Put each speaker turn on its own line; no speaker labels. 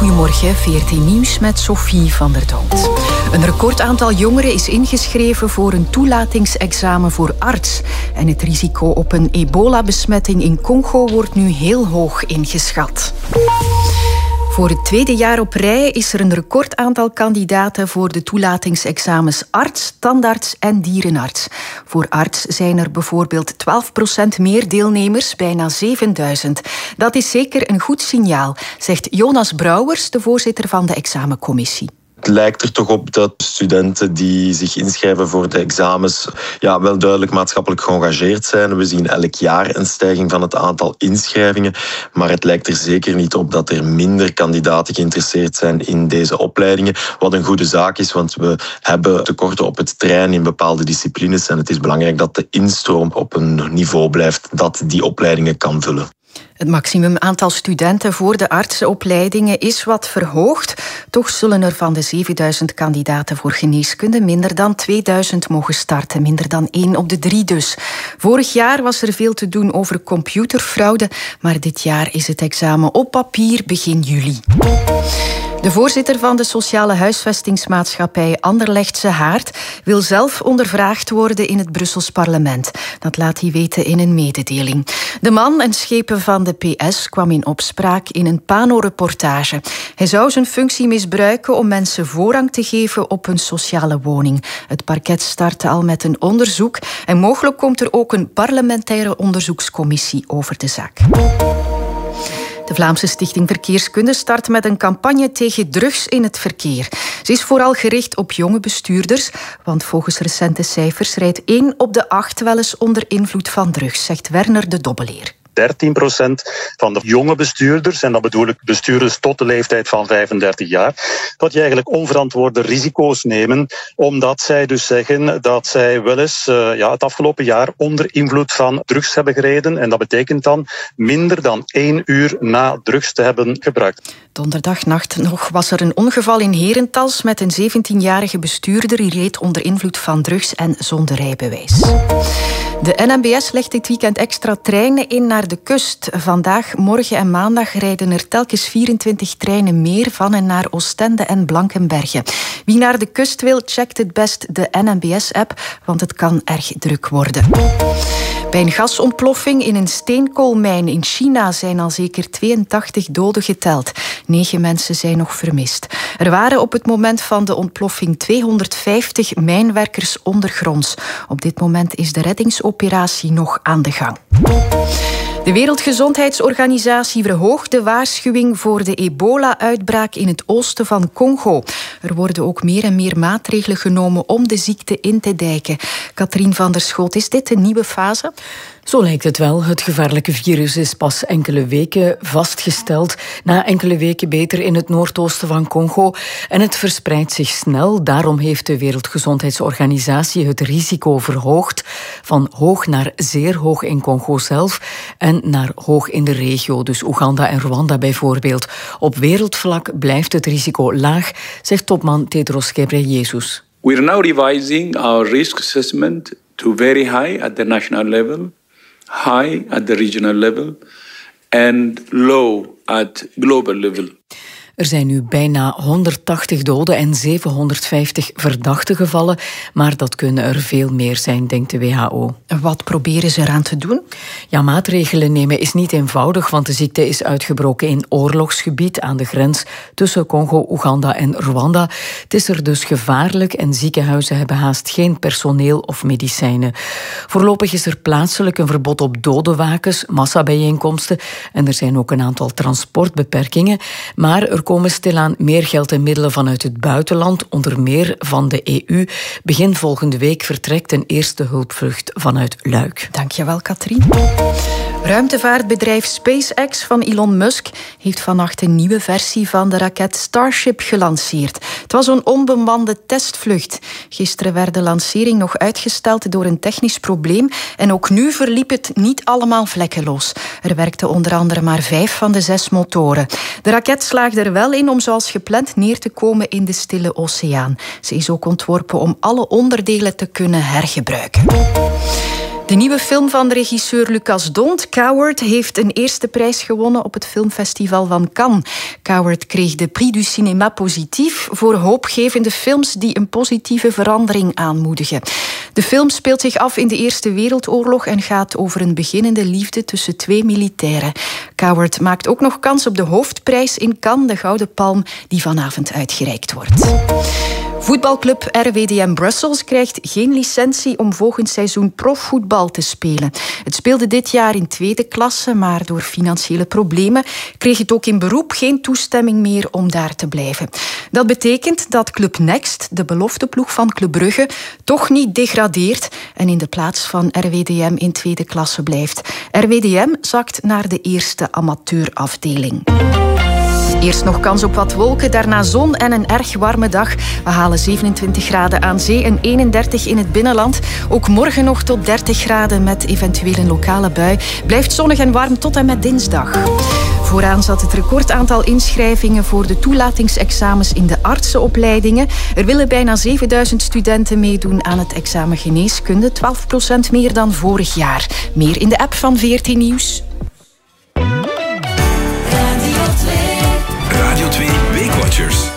Goedemorgen, VRT Nieuws met Sophie van der Dood. Een recordaantal jongeren is ingeschreven voor een toelatingsexamen voor arts. En het risico op een ebola-besmetting in Congo wordt nu heel hoog ingeschat. Voor het tweede jaar op rij is er een recordaantal kandidaten voor de toelatingsexamens arts, tandarts en dierenarts. Voor arts zijn er bijvoorbeeld 12% meer deelnemers, bijna 7000. Dat is zeker een goed signaal, zegt Jonas Brouwers, de voorzitter van de examencommissie.
Het lijkt er toch op dat studenten die zich inschrijven voor de examens wel duidelijk maatschappelijk geëngageerd zijn. We zien elk jaar een stijging van het aantal inschrijvingen, maar het lijkt er zeker niet op dat er minder kandidaten geïnteresseerd zijn in deze opleidingen. Wat een goede zaak is, want we hebben tekorten op het terrein in bepaalde disciplines en het is belangrijk dat de instroom op een niveau blijft dat die opleidingen kan vullen.
Het maximum aantal studenten voor de artsenopleidingen is wat verhoogd. Toch zullen er van de 7000 kandidaten voor geneeskunde minder dan 2000 mogen starten. Minder dan 1 op de 3 dus. Vorig jaar was er veel te doen over computerfraude, maar dit jaar is het examen op papier begin juli. De voorzitter van de sociale huisvestingsmaatschappij Anderlechtse Haard wil zelf ondervraagd worden in het Brussels parlement. Dat laat hij weten in een mededeling. De man en schepen van de PS kwam in opspraak in een Pano-reportage. Hij zou zijn functie misbruiken om mensen voorrang te geven op een sociale woning. Het parket startte al met een onderzoek en mogelijk komt er ook een parlementaire onderzoekscommissie over de zaak. De Vlaamse Stichting Verkeerskunde start met een campagne tegen drugs in het verkeer. Ze is vooral gericht op jonge bestuurders, want volgens recente cijfers rijdt 1 op de 8 wel eens onder invloed van drugs, zegt Werner de Dobbeleer.
13% van de jonge bestuurders, en dat bedoel ik bestuurders tot de leeftijd van 35 jaar, dat die eigenlijk onverantwoorde risico's nemen, omdat zij dus zeggen dat zij wel eens het afgelopen jaar onder invloed van drugs hebben gereden. En dat betekent dan minder dan 1 uur na drugs te hebben gebruikt.
Donderdagnacht nog was er een ongeval in Herentals met een 17-jarige bestuurder. Die reed onder invloed van drugs en zonder rijbewijs. De NMBS legt dit weekend extra treinen in naar de kust. Vandaag, morgen en maandag rijden er telkens 24 treinen meer van en naar Oostende en Blankenberge. Wie naar de kust wil, checkt het best de NMBS-app, want het kan erg druk worden. Bij een gasontploffing in een steenkoolmijn in China zijn al zeker 82 doden geteld. 9 mensen zijn nog vermist. Er waren op het moment van de ontploffing 250 mijnwerkers ondergronds. Op dit moment is de reddingsoperatie nog aan de gang. De Wereldgezondheidsorganisatie verhoogt de waarschuwing voor de ebola-uitbraak in het oosten van Congo. Er worden ook meer en meer maatregelen genomen om de ziekte in te dijken. Katrien van der Schoot, is dit een nieuwe fase?
Zo lijkt het wel. Het gevaarlijke virus is pas enkele weken vastgesteld. Na enkele weken beter in het noordoosten van Congo. En het verspreidt zich snel. Daarom heeft de Wereldgezondheidsorganisatie het risico verhoogd. Van hoog naar zeer hoog in Congo zelf. En naar hoog in de regio. Dus Oeganda en Rwanda bijvoorbeeld. Op wereldvlak blijft het risico laag, zegt topman Tedros Ghebreyesus.
We are now revising our risk assessment to very high at the national level, high at the regional level and low at global level.
Er zijn nu bijna 180 doden en 750 verdachte gevallen, maar dat kunnen er veel meer zijn, denkt de WHO.
Wat proberen ze eraan te doen?
Ja, maatregelen nemen is niet eenvoudig, want de ziekte is uitgebroken in oorlogsgebied aan de grens tussen Congo, Oeganda en Rwanda. Het is er dus gevaarlijk en ziekenhuizen hebben haast geen personeel of medicijnen. Voorlopig is er plaatselijk een verbod op dodenwakens, massabijeenkomsten en er zijn ook een aantal transportbeperkingen, maar er komen stilaan meer geld en middelen vanuit het buitenland, onder meer van de EU. Begin volgende week vertrekt een eerste hulpvlucht vanuit Luik.
Dankjewel, Katrien. Ruimtevaartbedrijf SpaceX van Elon Musk heeft vannacht een nieuwe versie van de raket Starship gelanceerd. Het was een onbemande testvlucht. Gisteren werd de lancering nog uitgesteld door een technisch probleem en ook nu verliep het niet allemaal vlekkeloos. Er werkten onder andere maar 5 van de 6 motoren. De raket slaagde er wel in om zoals gepland neer te komen in de Stille Oceaan. Ze is ook ontworpen om alle onderdelen te kunnen hergebruiken. De nieuwe film van regisseur Lucas Dont, Coward, heeft een eerste prijs gewonnen op het filmfestival van Cannes. Coward kreeg de Prix du Cinéma Positief voor hoopgevende films die een positieve verandering aanmoedigen. De film speelt zich af in de Eerste Wereldoorlog en gaat over een beginnende liefde tussen 2 militairen. Coward maakt ook nog kans op de hoofdprijs in Cannes, de Gouden Palm, die vanavond uitgereikt wordt. Voetbalclub RWDM Brussels krijgt geen licentie om volgend seizoen profvoetbal te spelen. Het speelde dit jaar in 2e klasse, maar door financiële problemen kreeg het ook in beroep geen toestemming meer om daar te blijven. Dat betekent dat Club Next, de belofteploeg van Club Brugge, toch niet degradeert en in de plaats van RWDM in 2e klasse blijft. RWDM zakt naar de eerste amateurafdeling. Eerst nog kans op wat wolken, daarna zon en een erg warme dag. We halen 27 graden aan zee en 31 in het binnenland. Ook morgen nog tot 30 graden met eventueel een lokale bui. Blijft zonnig en warm tot en met dinsdag. Vooraan zat het recordaantal inschrijvingen voor de toelatingsexamens in de artsenopleidingen. Er willen bijna 7000 studenten meedoen aan het examen geneeskunde, 12% meer dan vorig jaar. Meer in de app van VRT Nieuws.
Radio 2 Weekwatchers.